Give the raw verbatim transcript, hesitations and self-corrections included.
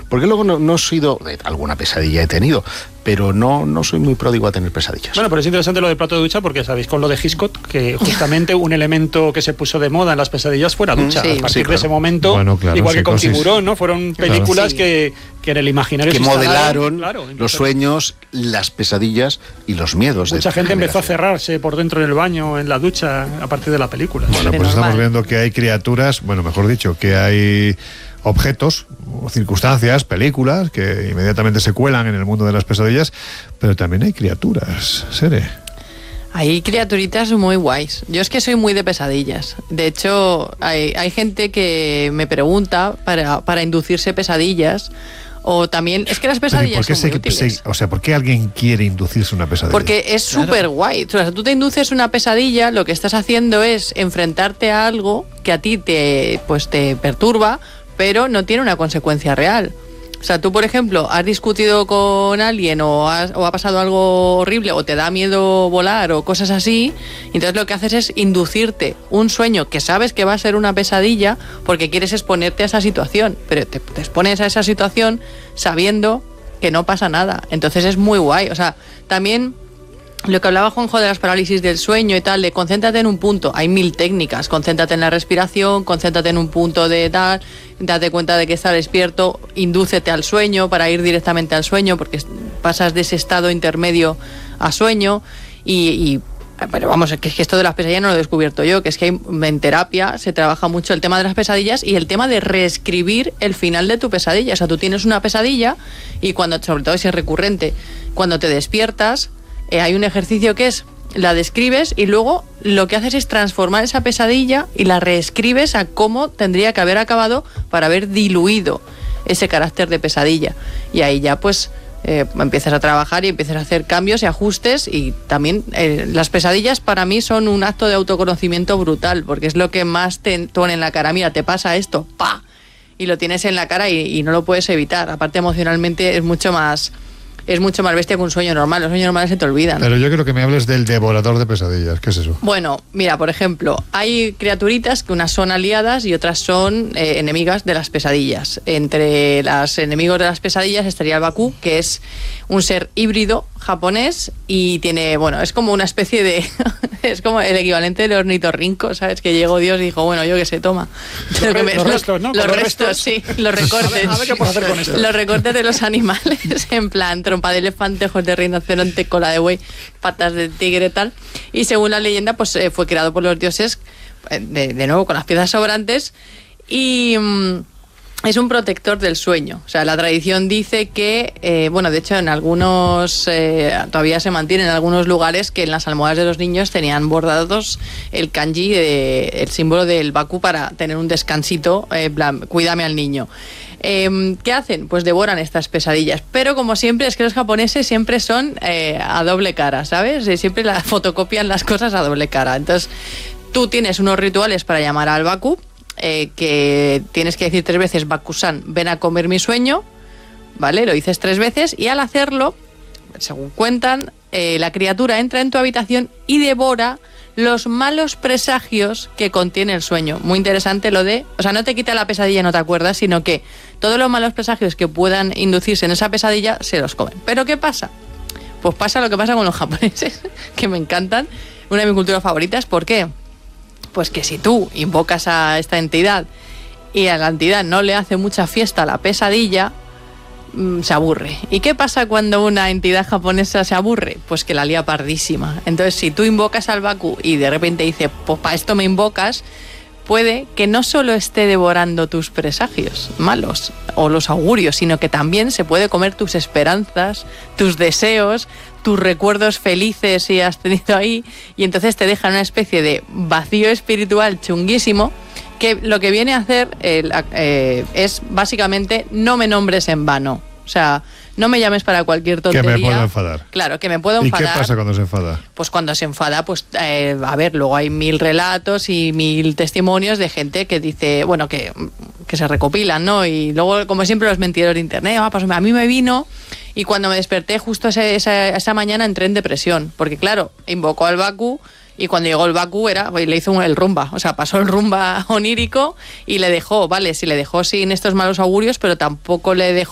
Porque luego no, no he sido, alguna pesadilla he tenido, pero no, no soy muy pródigo a tener pesadillas. Bueno, pero es interesante lo de plato de ducha porque sabéis con lo de Hitchcock que justamente un elemento que se puso de moda en las pesadillas fue la ducha. Sí. A partir sí, claro. de ese momento, bueno, claro, igual que con Tiburón, ¿no? Fueron películas claro. que, que en el imaginario que modelaron claro, los sueños, las pesadillas y los miedos. Mucha de gente empezó a cerrarse por dentro del baño, en la ducha, a partir de la película. Bueno, pues estamos viendo que hay criaturas, bueno, mejor dicho, que hay objetos, circunstancias, películas que inmediatamente se cuelan en el mundo de las pesadillas, pero también hay criaturas, Sere. Hay criaturitas muy guays. Yo es que soy muy de pesadillas. De hecho, hay, hay gente que me pregunta para, para inducirse pesadillas. O también, es que las pesadillas son muy se, útiles. Se, o sea, ¿por qué alguien quiere inducirse una pesadilla? Porque es súper claro. guay. O sea, tú te induces una pesadilla, lo que estás haciendo es enfrentarte a algo que a ti te, pues, te perturba, pero no tiene una consecuencia real. O sea, tú, por ejemplo, has discutido con alguien o, has, o ha pasado algo horrible o te da miedo volar o cosas así, y entonces lo que haces es inducirte un sueño que sabes que va a ser una pesadilla porque quieres exponerte a esa situación, pero te, te expones a esa situación sabiendo que no pasa nada. Entonces es muy guay. O sea, también lo que hablaba Juanjo de las parálisis del sueño y tal, de concéntrate en un punto. Hay mil técnicas. Concéntrate en la respiración, concéntrate en un punto de tal, date cuenta de que estás despierto, indúcete al sueño para ir directamente al sueño, porque pasas de ese estado intermedio a sueño. Y, y pero vamos, que es que esto de las pesadillas no lo he descubierto yo, que es que en terapia se trabaja mucho el tema de las pesadillas y el tema de reescribir el final de tu pesadilla. O sea, tú tienes una pesadilla y cuando, sobre todo si es recurrente, cuando te despiertas, Eh, hay un ejercicio que es, la describes y luego lo que haces es transformar esa pesadilla y la reescribes a cómo tendría que haber acabado para haber diluido ese carácter de pesadilla. Y ahí ya pues eh, empiezas a trabajar y empiezas a hacer cambios y ajustes. Y también eh, las pesadillas para mí son un acto de autoconocimiento brutal, porque es lo que más te pone en la cara. Mira, te pasa esto, ¡pa! Y lo tienes en la cara y, y no lo puedes evitar. Aparte, emocionalmente es mucho más... es mucho más bestia que un sueño normal. Los sueños normales se te olvidan. Pero yo quiero que me hables del devorador de pesadillas. ¿Qué es eso? Bueno, mira, por ejemplo, hay criaturitas que unas son aliadas y otras son eh, enemigas de las pesadillas. Entre los enemigos de las pesadillas estaría el Baku, que es un ser híbrido japonés y tiene, bueno, es como una especie de... es como el equivalente del ornitorrinco, ¿sabes? Que llegó Dios y dijo, bueno, yo que sé, toma. Los, re, me, los restos, ¿no? Los, los restos, restos, sí, los recortes. A ver, a ver qué puedo hacer con esto. Los recortes de los animales, en plan, trompa de elefante, ojos de rinoceronte, cola de buey, patas de tigre, tal. Y según la leyenda, pues eh, fue creado por los dioses, de, de nuevo, con las piezas sobrantes, y... Mmm, es un protector del sueño. O sea, la tradición dice que, eh, bueno, de hecho en algunos, eh, todavía se mantiene en algunos lugares que en las almohadas de los niños tenían bordados el kanji, de, el símbolo del Baku para tener un descansito, eh, plan, cuídame al niño. Eh, ¿Qué hacen? Pues devoran estas pesadillas. Pero como siempre, es que los japoneses siempre son eh, a doble cara, ¿sabes? Siempre la, fotocopian las cosas a doble cara. Entonces, tú tienes unos rituales para llamar al Baku, Eh, que tienes que decir tres veces, Baku-san, ven a comer mi sueño, ¿vale? Lo dices tres veces y al hacerlo, según cuentan, eh, la criatura entra en tu habitación y devora los malos presagios que contiene el sueño. Muy interesante lo de... O sea, no te quita la pesadilla, no te acuerdas, sino que todos los malos presagios que puedan inducirse en esa pesadilla se los comen. ¿Pero qué pasa? Pues pasa lo que pasa con los japoneses, que me encantan, una de mis culturas favoritas. ¿Por qué? Pues que si tú invocas a esta entidad y a la entidad no le hace mucha fiesta a la pesadilla, mmm, se aburre. ¿Y qué pasa cuando una entidad japonesa se aburre? Pues que la lía pardísima. Entonces, si tú invocas al Baku y de repente dice, pues para esto me invocas, puede que no solo esté devorando tus presagios malos o los augurios, sino que también se puede comer tus esperanzas, tus deseos, tus recuerdos felices si has tenido ahí, y entonces te deja una especie de vacío espiritual chunguísimo, que lo que viene a hacer eh, eh, es básicamente no me nombres en vano. O sea, no me llames para cualquier tontería. Que me puedo enfadar. Claro, que me puedo enfadar. ¿Y qué pasa cuando se enfada? Pues cuando se enfada, pues eh, a ver, luego hay mil relatos y mil testimonios de gente que dice, bueno, que, que se recopilan, ¿no? Y luego, como siempre, los mentiros de internet, ah, pues a mí me vino y cuando me desperté justo ese, esa, esa mañana entré en depresión, porque claro, invocó al Baku. Y cuando llegó el Baku era, le hizo el rumba, o sea, pasó el rumba onírico y le dejó, vale, sí le dejó sin estos malos augurios, pero tampoco le dejó